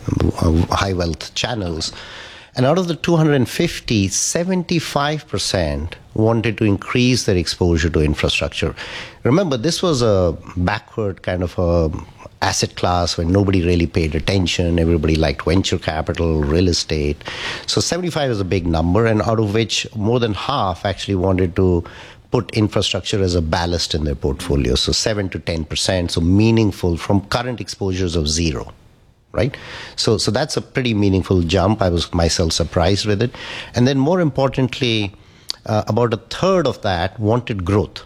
uh, high wealth channels. And out of the two hundred fifty, seventy-five percent wanted to increase their exposure to infrastructure. Remember, this was a backward kind of a asset class when nobody really paid attention. Everybody liked venture capital, real estate. So seventy-five is a big number, and out of which more than half actually wanted to put infrastructure as a ballast in their portfolio. So seven to ten percent, so meaningful from current exposures of zero. Right? So so that's a pretty meaningful jump. I was myself surprised with it. And then more importantly, uh, about a third of that wanted growth.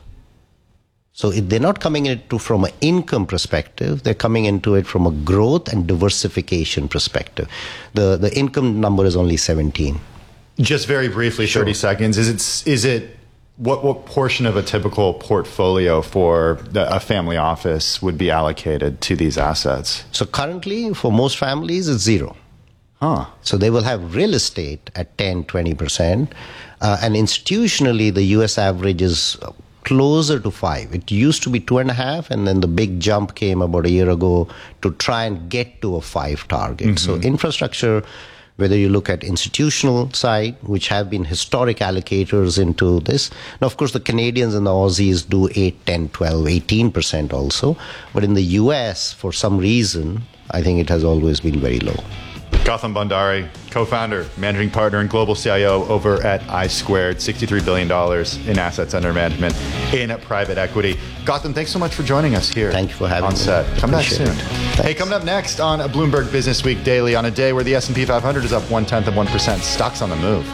So if they're not coming into from an income perspective, they're coming into it from a growth and diversification perspective. The the income number is only seventeen. Just very briefly, sure. thirty seconds. Is it is it what what portion of a typical portfolio for the, a family office would be allocated to these assets? So currently, for most families, it's zero. Huh. So they will have real estate at ten, twenty percent. Uh, and institutionally, the U S average is closer to five. It used to be two and a half, and then the big jump came about a year ago to try and get to a five target. Mm-hmm. So infrastructure, whether you look at institutional side, which have been historic allocators into this. Now, of course, the Canadians and the Aussies do eight, ten, twelve, eighteen percent also. But in the U S, for some reason, I think it has always been very low. Gautam Bhandari, co-founder, managing partner, and global C I O over at I Squared, sixty-three billion dollars in assets under management in private equity. Gautam, thanks so much for joining us here. Thank you for having on me. set. Come back soon. It. Hey, coming up next on a Bloomberg Business Week Daily, on a day where the S and P five hundred is up one-tenth of one percent, stocks on the move.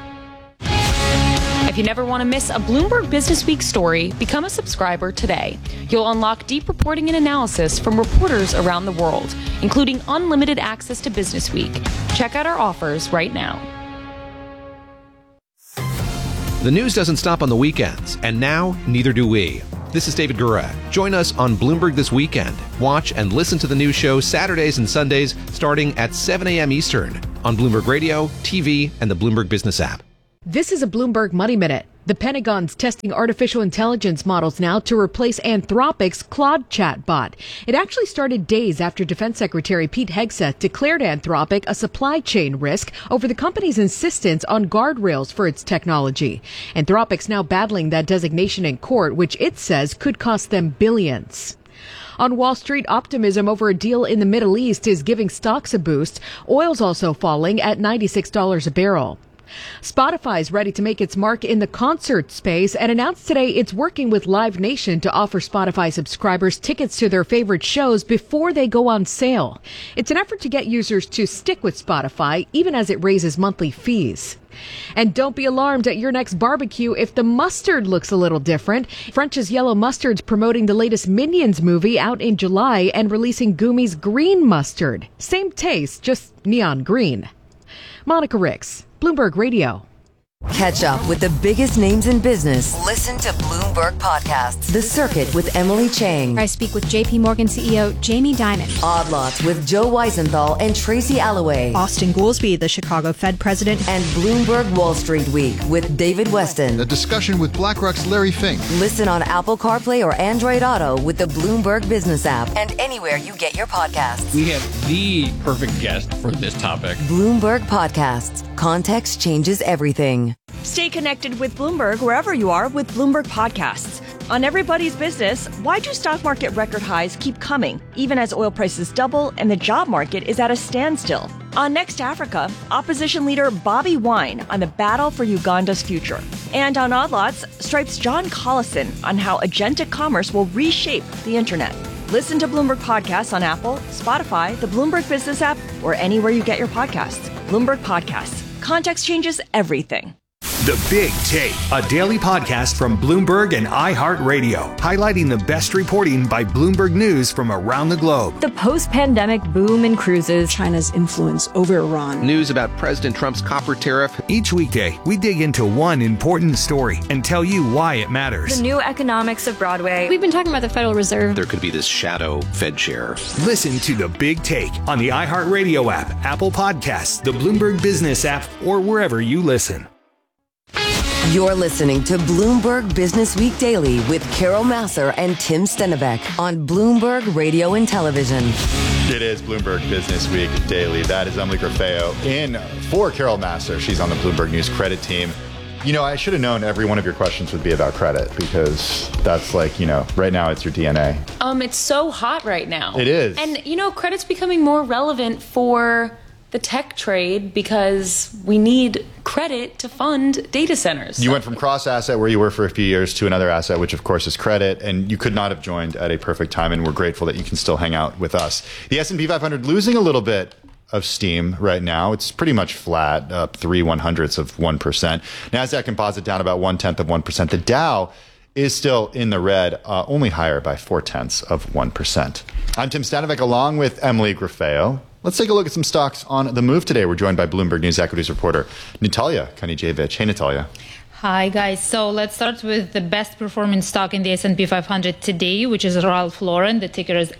If you never want to miss a Bloomberg Business Week story, become a subscriber today. You'll unlock deep reporting and analysis from reporters around the world, including unlimited access to Business Week. Check out our offers right now. The news doesn't stop on the weekends, and now neither do we. This is David Gura. Join us on Bloomberg This Weekend. Watch and listen to the news show Saturdays and Sundays starting at seven a.m. Eastern on Bloomberg Radio, T V, and the Bloomberg Business app. This is a Bloomberg Money Minute. The Pentagon's testing artificial intelligence models now to replace Anthropic's Claude chatbot. It actually started days after Defense Secretary Pete Hegseth declared Anthropic a supply chain risk over the company's insistence on guardrails for its technology. Anthropic's now battling that designation in court, which it says could cost them billions. On Wall Street, optimism over a deal in the Middle East is giving stocks a boost. Oil's also falling at ninety-six dollars a barrel. Spotify is ready to make its mark in the concert space and announced today it's working with Live Nation to offer Spotify subscribers tickets to their favorite shows before they go on sale. It's an effort to get users to stick with Spotify, even as it raises monthly fees. And don't be alarmed at your next barbecue if the mustard looks a little different. French's Yellow Mustard's promoting the latest Minions movie out in July and releasing Gumi's Green Mustard. Same taste, just neon green. Monica Ricks, Bloomberg Radio. Catch up with the biggest names in business. Listen to Bloomberg Podcasts. The Circuit with Emily Chang. I speak with J P Morgan C E O Jamie Dimon. Odd Lots with Joe Weisenthal and Tracy Alloway. Austin Goolsbee, the Chicago Fed president. And Bloomberg Wall Street Week with David Weston. A discussion with BlackRock's Larry Fink. Listen on Apple CarPlay or Android Auto with the Bloomberg Business app and anywhere you get your podcasts. We have the perfect guest for this topic. Bloomberg Podcasts. Context changes everything. Stay connected with Bloomberg wherever you are with Bloomberg Podcasts. On Everybody's Business, why do stock market record highs keep coming, even as oil prices double and the job market is at a standstill? On Next Africa, opposition leader Bobby Wine on the battle for Uganda's future. And on Odd Lots, Stripe's John Collison on how agentic commerce will reshape the internet. Listen to Bloomberg Podcasts on Apple, Spotify, the Bloomberg Business app, or anywhere you get your podcasts. Bloomberg Podcasts. Context changes everything. The Big Take, a daily podcast from Bloomberg and iHeartRadio, highlighting the best reporting by Bloomberg News from around the globe. The post-pandemic boom in cruises, China's influence over Iran, news about President Trump's copper tariff. Each weekday, we dig into one important story and tell you why it matters. The new economics of Broadway. We've been talking about the Federal Reserve. There could be this shadow Fed chair. Listen to The Big Take on the iHeartRadio app, Apple Podcasts, the Bloomberg Business app, or wherever you listen. You're listening to Bloomberg Business Week Daily with Carol Massar and Tim Stennebeck on Bloomberg Radio and Television. It is Bloomberg Business Week Daily. That is Emily Grafeo in for Carol Massar. She's on the Bloomberg News credit team. You know, I should have known every one of your questions would be about credit because that's like, you know, right now it's your D N A. Um, it's so hot right now. It is. And, you know, credit's becoming more relevant for the tech trade because we need credit to fund data centers. You went from cross asset where you were for a few years to another asset, which of course is credit, and you could not have joined at a perfect time, and we're grateful that you can still hang out with us. The S and P five hundred losing a little bit of steam right now. It's pretty much flat, up three one hundredths of one percent. NASDAQ Composite down about one tenth of one percent. The Dow is still in the red, uh, only higher by four tenths of one percent. I'm Tim Stennebeck along with Emily Grafeo. Let's take a look at some stocks on the move today. We're joined by Bloomberg News equities reporter Natalia Konijevic. Hey, Natalia. Hi, guys. So let's start with the best performing stock in the S and P five hundred today, which is Ralph Lauren. The ticker is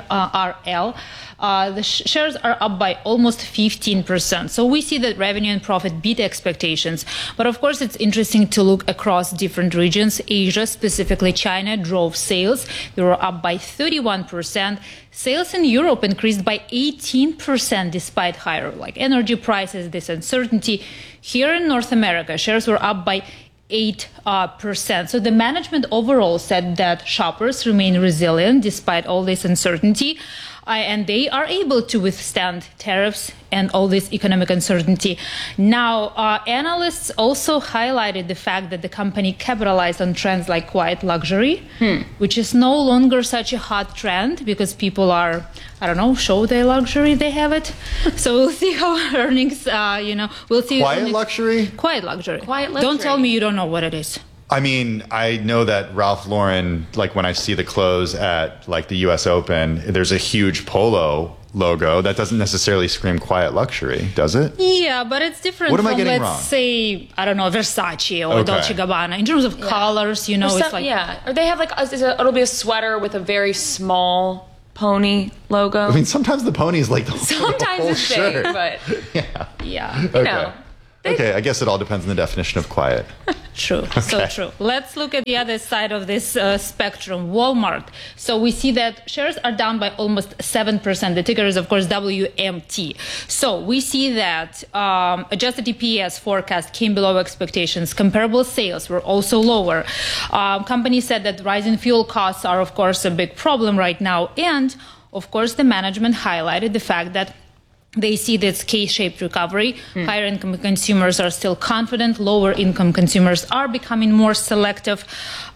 R L. Uh, the sh- shares are up by almost fifteen percent. So we see that revenue and profit beat expectations. But of course, it's interesting to look across different regions. Asia, specifically China, drove sales. They were up by thirty-one percent. Sales in Europe increased by eighteen percent despite higher like energy prices, this uncertainty. Here in North America, shares were up by eight percent. Uh, so the management overall said that shoppers remain resilient despite all this uncertainty. Uh, and they are able to withstand tariffs and all this economic uncertainty. Now, uh, analysts also highlighted the fact that the company capitalized on trends like quiet luxury, hmm. which is no longer such a hot trend because people are, I don't know, show their luxury, they have it. So we'll see how earnings, uh, you know, we'll see. Quiet earnings, luxury? Quiet luxury. Quiet luxury. Don't tell me you don't know what it is. I mean, I know that Ralph Lauren, like when I see the clothes at like the U S Open, there's a huge polo logo. That doesn't necessarily scream quiet luxury, does it? Yeah, but it's different what am from, I getting let's wrong? say, I don't know, Versace or Okay. Dolce Gabbana. In terms of Yeah. colors, you know, Or it's some- like... yeah, or they have like, a, a, it'll be a sweater with a very small pony logo. I mean, sometimes the pony is like the Sometimes whole it's shirt. big, but yeah. yeah, you Okay. know. Okay, I guess it all depends on the definition of quiet. True, so true. Let's look at the other side of this uh, spectrum, Walmart. So we see that shares are down by almost seven percent. The ticker is, of course, W M T. So we see that um, adjusted E P S forecast came below expectations. Comparable sales were also lower. Um, company said that rising fuel costs are, of course, a big problem right now. And, of course, the management highlighted the fact that they see this K-shaped recovery. Mm. Higher income consumers are still confident. Lower income consumers are becoming more selective.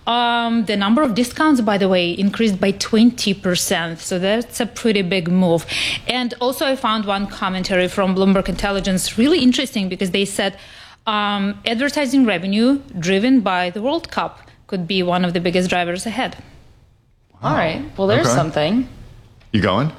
Um, the number of discounts, by the way, increased by twenty percent. So that's a pretty big move. And also I found one commentary from Bloomberg Intelligence really interesting because they said um, advertising revenue driven by the World Cup could be one of the biggest drivers ahead. Wow. All right. Well, there's Okay. something. You going?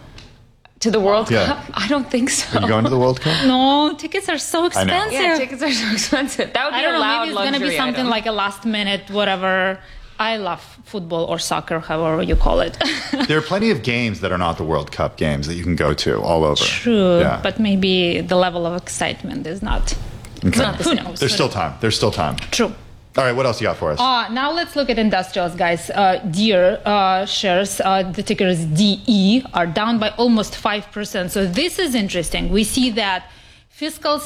To the World Yeah. Cup? I don't think so. Are you going to the World Cup? No, tickets are so I know. expensive. Yeah, tickets are so expensive. That would be I don't a know, loud maybe it's going to be luxury something item. like a last minute, whatever. I love football or soccer, however you call it. There are plenty of games that are not the World Cup games that you can go to all over. True, Yeah. but maybe the level of excitement is not. Okay. not the Who knows? There's still time. There's still time. True. All right, what else you got for us? Uh, now let's look at industrials, guys. Uh, Deere uh, shares, uh, the ticker is D E, are down by almost five percent. So this is interesting. We see that fiscal,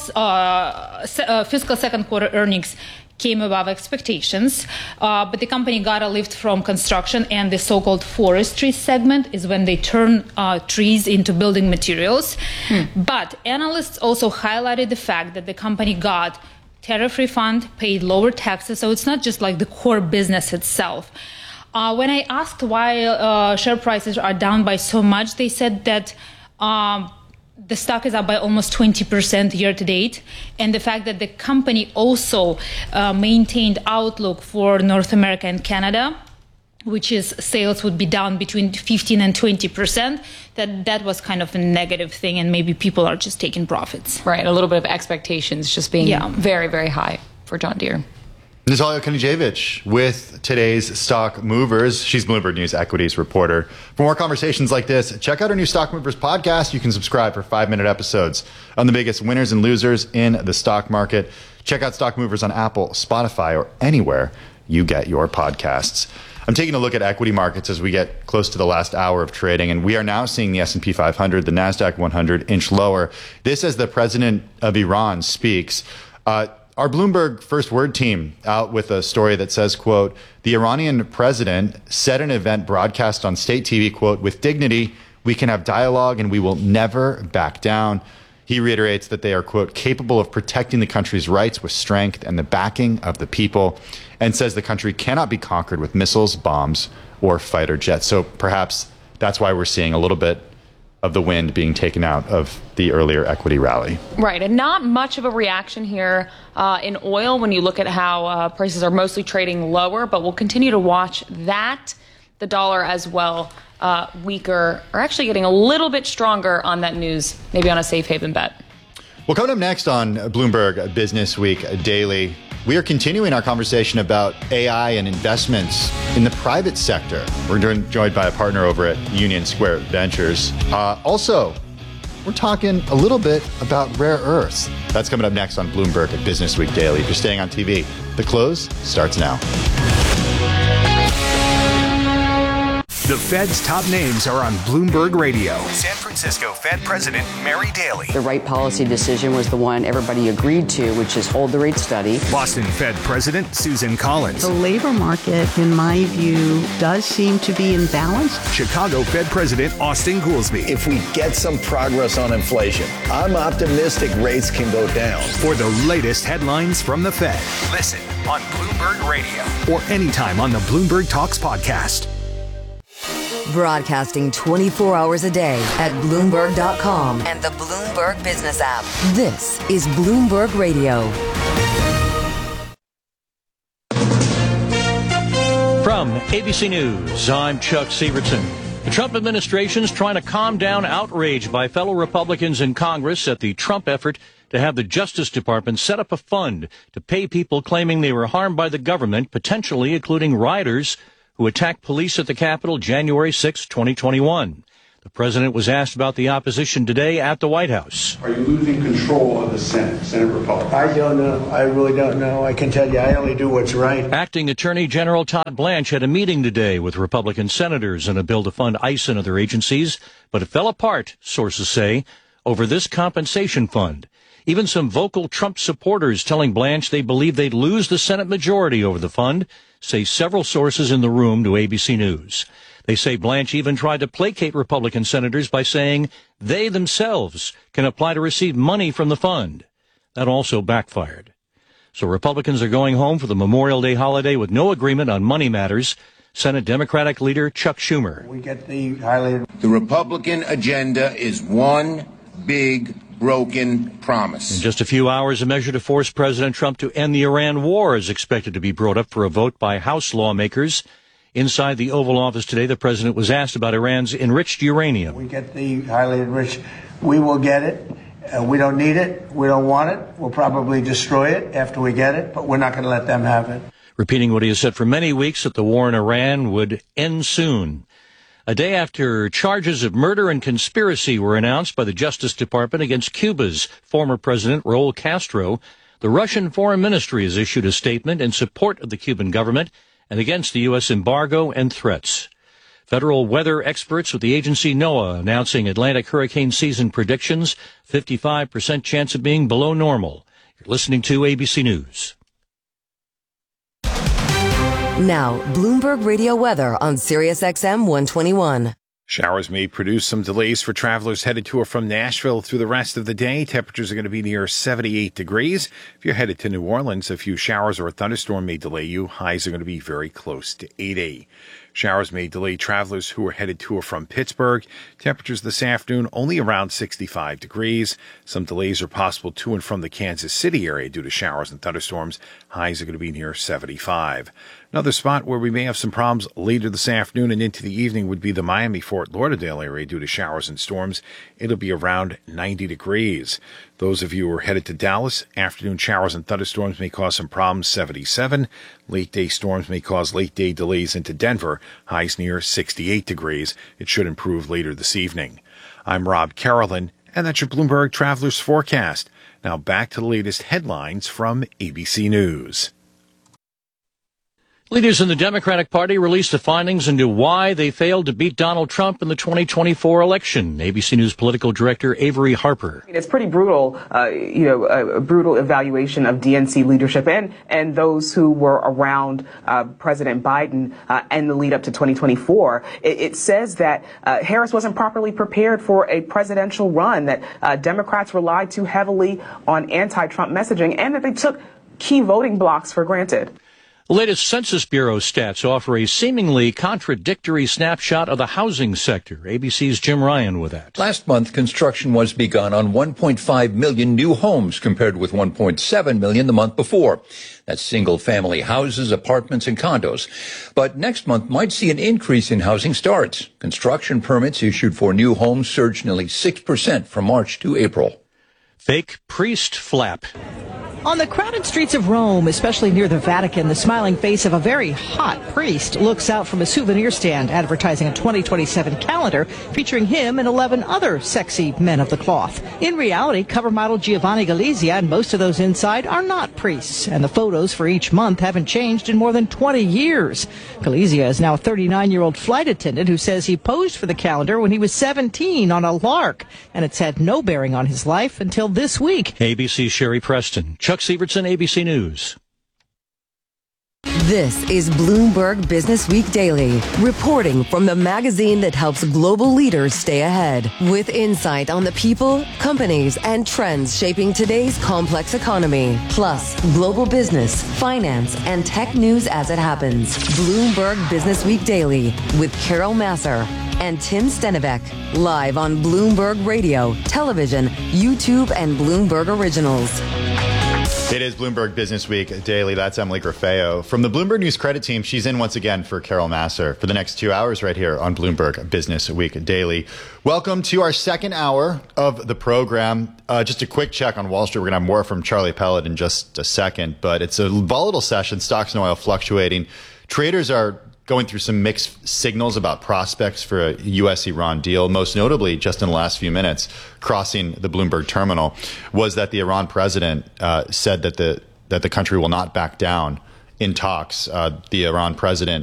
uh, se- uh, fiscal second quarter earnings came above expectations, uh, but the company got a lift from construction, and the so-called forestry segment is when they turn uh, trees into building materials. Hmm. But analysts also highlighted the fact that the company got tariff refund, paid lower taxes, so it's not just like the core business itself. Uh, when I asked why uh, share prices are down by so much, they said that um, the stock is up by almost twenty percent year to date, and the fact that the company also uh, maintained outlook for North America and Canada, which is sales would be down between fifteen and twenty percent, that that was kind of a negative thing, and maybe people are just taking profits. Right, a little bit of expectations just being Yeah. very, very high for John Deere. Natalia Konijevich with today's Stock Movers. She's Bloomberg News equities reporter. For more conversations like this, check out our new Stock Movers podcast. You can subscribe for five-minute episodes on the biggest winners and losers in the stock market. Check out Stock Movers on Apple, Spotify, or anywhere you get your podcasts. I'm taking a look at equity markets as we get close to the last hour of trading, and we are now seeing the S and P five hundred, the NASDAQ one hundred inch lower. This as the president of Iran speaks. Uh, Our Bloomberg First Word team out with a story that says, quote, the Iranian president said in an event broadcast on state T V, quote, with dignity, we can have dialogue and we will never back down. He reiterates that they are, quote, capable of protecting the country's rights with strength and the backing of the people, and says the country cannot be conquered with missiles, bombs, or fighter jets. So perhaps that's why we're seeing a little bit of the wind being taken out of the earlier equity rally. Right, and not much of a reaction here uh, in oil when you look at how uh, prices are mostly trading lower, but we'll continue to watch that. The dollar as well, uh, weaker, or actually getting a little bit stronger on that news, maybe on a safe haven bet. Well, coming up next on Bloomberg Business Week Daily, We are continuing our conversation about A I and investments in the private sector. We're doing, joined by a partner over at Union Square Ventures. Uh, also, we're talking a little bit about rare earths. That's coming up next on Bloomberg at Business Week Daily. If you're staying on T V, The Close starts now. The Fed's top names are on Bloomberg Radio. San Francisco Fed President Mary Daly. The right policy decision was the one everybody agreed to, which is hold the rate steady. Boston Fed President Susan Collins. The labor market, in my view, does seem to be in balance. Chicago Fed President Austin Goolsbee. If we get some progress on inflation, I'm optimistic rates can go down. For the latest headlines from the Fed, listen on Bloomberg Radio or anytime on the Bloomberg Talks podcast. Broadcasting twenty-four hours a day at Bloomberg dot com and the Bloomberg Business app. This is Bloomberg Radio. From A B C News, I'm Chuck Severson. The Trump administration is trying to calm down outrage by fellow Republicans in Congress at the Trump effort to have the Justice Department set up a fund to pay people claiming they were harmed by the government, potentially including rioters who attacked police at the Capitol January sixth, twenty twenty-one. The president was asked about the opposition today at the White House. Are you losing control of the Senate, Senate Republicans? I don't know. I really don't know. I can tell you, I only do what's right. Acting Attorney General Todd Blanche had a meeting today with Republican senators on a bill to fund ICE and other agencies, but it fell apart, sources say, over this compensation fund. Even some vocal Trump supporters telling Blanche they believe they'd lose the Senate majority over the fund, say several sources in the room to A B C News. They say Blanche even tried to placate Republican senators by saying they themselves can apply to receive money from the fund. That also backfired. So Republicans are going home for the Memorial Day holiday with no agreement on money matters. Senate Democratic leader Chuck Schumer. We get the highlighted. The Republican agenda is one big broken promise. In just a few hours, a measure to force President Trump to end the Iran war is expected to be brought up for a vote by House lawmakers. Inside the Oval Office today, the president was asked about Iran's enriched uranium. We get the highly enriched. We will get it. Uh, we don't need it. We don't want it. We'll probably destroy it after we get it, but we're not going to let them have it. Repeating what he has said for many weeks, that the war in Iran would end soon. A day after charges of murder and conspiracy were announced by the Justice Department against Cuba's former president, Raul Castro, the Russian Foreign Ministry has issued a statement in support of the Cuban government and against the U S embargo and threats. Federal weather experts with the agency NOAA announcing Atlantic hurricane season predictions, fifty-five percent chance of being below normal. You're listening to A B C News. Now, Bloomberg Radio weather on Sirius X M one twenty-one. Showers may produce some delays for travelers headed to or from Nashville through the rest of the day. Temperatures are going to be near seventy-eight degrees. If you're headed to New Orleans, a few showers or a thunderstorm may delay you. Highs are going to be very close to eighty. Showers may delay travelers who are headed to or from Pittsburgh. Temperatures this afternoon only around sixty-five degrees. Some delays are possible to and from the Kansas City area due to showers and thunderstorms. Highs are going to be near seventy-five. Another spot where we may have some problems later this afternoon and into the evening would be the Miami-Fort Lauderdale area due to showers and storms. It'll be around ninety degrees. Those of you who are headed to Dallas, afternoon showers and thunderstorms may cause some problems, seventy-seven. Late-day storms may cause late-day delays into Denver, highs near sixty-eight degrees. It should improve later this evening. I'm Rob Carolyn, and that's your Bloomberg Travelers Forecast. Now back to the latest headlines from A B C News. Leaders in the Democratic Party released the findings into why they failed to beat Donald Trump in the twenty twenty-four election. A B C News political director Avery Harper. It's pretty brutal, uh, you know, a brutal evaluation of D N C leadership and, and those who were around uh, President Biden uh, and the lead up to twenty twenty-four. It, it says that uh, Harris wasn't properly prepared for a presidential run, that uh, Democrats relied too heavily on anti-Trump messaging, and that they took key voting blocks for granted. The latest Census Bureau stats offer a seemingly contradictory snapshot of the housing sector. A B C's Jim Ryan with that. Last month, construction was begun on one point five million new homes compared with one point seven million the month before. That's single-family houses, apartments, and condos. But next month might see an increase in housing starts. Construction permits issued for new homes surged nearly six percent from March to April. Fake priest flap. On the crowded streets of Rome, especially near the Vatican, the smiling face of a very hot priest looks out from a souvenir stand advertising a twenty twenty-seven calendar featuring him and eleven other sexy men of the cloth. In reality, cover model Giovanni Galizia and most of those inside are not priests, and the photos for each month haven't changed in more than twenty years. Galizia is now a thirty-nine-year-old flight attendant who says he posed for the calendar when he was seventeen on a lark, and it's had no bearing on his life until this week. A B C's Sherry Preston. Chuck Sievertson, A B C News. This is Bloomberg Business Week Daily, reporting from the magazine that helps global leaders stay ahead, with insight on the people, companies, and trends shaping today's complex economy, plus global business, finance, and tech news as it happens. Bloomberg Business Week Daily with Carol Massar and Tim Stenivek, live on Bloomberg Radio, television, YouTube, and Bloomberg Originals. It is Bloomberg Business Week Daily. That's Emily Grafeo. From the Bloomberg News Credit Team, she's in once again for Carol Massar for the next two hours right here on Bloomberg Business Week Daily. Welcome to our second hour of the program. Uh, just a quick check on Wall Street. We're going to have more from Charlie Pellet in just a second, but it's a volatile session. Stocks and oil fluctuating. Traders are going through some mixed signals about prospects for a U S Iran deal. Most notably, just in the last few minutes, crossing the Bloomberg terminal, was that the Iran president uh, said that the that the country will not back down in talks. Uh, the Iran president